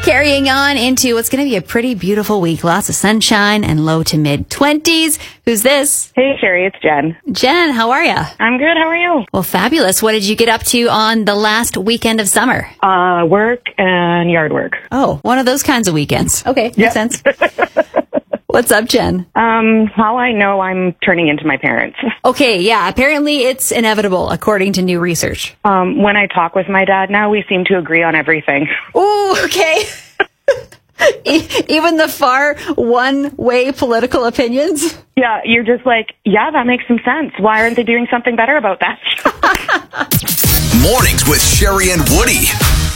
Carrying on into what's going to be a pretty beautiful week. Lots of sunshine and low to mid 20s. Who's this? Hey, Sherry, it's Jen. Jen, how are you? I'm good. How are you? Well, fabulous. What did you get up to on the last weekend of summer? Work and yard work. Oh, one of those kinds of weekends. Okay, makes sense. What's up, Jen? How I know I'm turning into my parents. Okay, yeah, apparently it's inevitable, according to new research. When I talk with my dad now, we seem to agree on everything. Ooh, okay. Even the far one-way political opinions? Yeah, you're just like, yeah, that makes some sense. Why aren't they doing something better about that? Mornings with Sherry and Woody.